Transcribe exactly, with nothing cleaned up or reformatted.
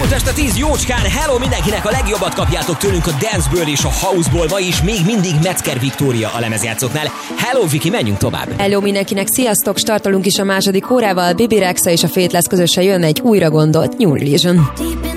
Szombat este tíz jócskán, hello mindenkinek, a legjobbat kapjátok tőlünk a Danceből és a Houseból, ma is még mindig Metzger Viktória a lemezjátszóknál. Hello Viki, menjünk tovább! Hello mindenkinek, sziasztok, startolunk is a második órával, Bibi Rexa és a Faithless közösen jön egy újra gondolt New Religion.